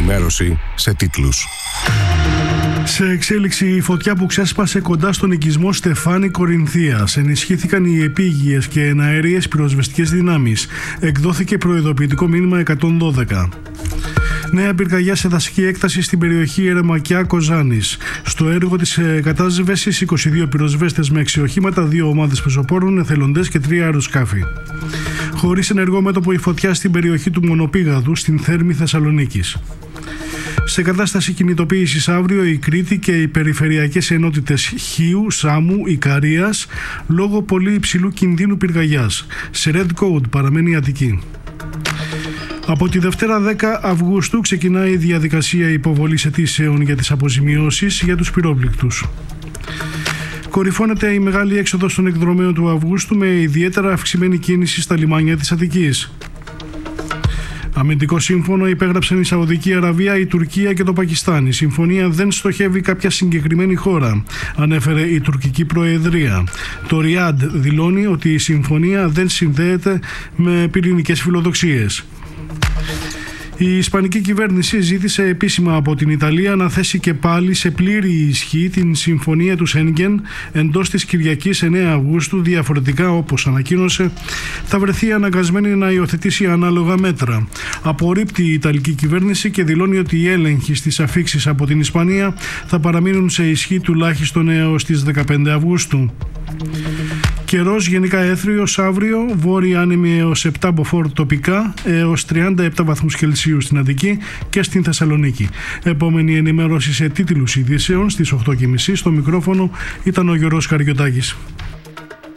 ενημέρωση σε τίτλους. Σε εξέλιξη η φωτιά που ξέσπασε κοντά στον οικισμό Στεφάνη Κορινθίας. Ενισχύθηκαν οι επίγειες και εναέριες πυροσβεστικές δυνάμεις. Εκδόθηκε προειδοποιητικό μήνυμα 112. Νέα πυρκαγιά σε δασική έκταση στην περιοχή Ερεμακιά Κοζάνης. Στο έργο της κατάσβεσης 22 πυροσβέστες με 6 οχήματα, 2 ομάδες πεζοπόρων, εθελοντές και 3 αεροσκάφη. Χωρίς ενεργό μέτωπο η φωτιά στην περιοχή του Μονοπήγαδου στην Θέρμη Θεσσαλονίκης. Σε κατάσταση κινητοποίησης αύριο η Κρήτη και οι περιφερειακές ενότητες Χίου, Σάμου, Ικαρίας λόγω πολύ υψηλού κινδύνου πυρκαγιάς. Σε Red Code παραμένει η Αττική. Από τη Δευτέρα 10 Αυγούστου ξεκινάει η διαδικασία υποβολής αιτήσεων για τις αποζημιώσεις για τους πυρόπληκτους. Κορυφώνεται η μεγάλη έξοδος των εκδρομέων του Αυγούστου με ιδιαίτερα αυξημένη κίνηση στα λιμάνια της Αττικής. Αμυντικό σύμφωνο υπέγραψαν η Σαουδική Αραβία, η Τουρκία και το Πακιστάν. Η συμφωνία δεν στοχεύει κάποια συγκεκριμένη χώρα, ανέφερε η τουρκική προεδρία. Το Ριάντ δηλώνει ότι η συμφωνία δεν συνδέεται με πυρηνικές φιλοδοξίες. Η Ισπανική κυβέρνηση ζήτησε επίσημα από την Ιταλία να θέσει και πάλι σε πλήρη ισχύ την συμφωνία του Σέγγεν εντός της Κυριακής 9 Αυγούστου. Διαφορετικά, όπως ανακοίνωσε, θα βρεθεί αναγκασμένη να υιοθετήσει ανάλογα μέτρα. Απορρίπτει η Ιταλική κυβέρνηση και δηλώνει ότι οι έλεγχοι στις αφίξεις από την Ισπανία θα παραμείνουν σε ισχύ τουλάχιστον έως τις 15 Αυγούστου. Καιρός γενικά έθριος αύριο, βόρεια άνεμη έως 7 μποφόρ τοπικά, έως 37 βαθμούς Κελσίου στην Αττική και στην Θεσσαλονίκη. Επόμενη ενημέρωση σε τίτλους ειδήσεων στις 8.30. Στο μικρόφωνο ήταν ο Γιώργος Καριωτάκης.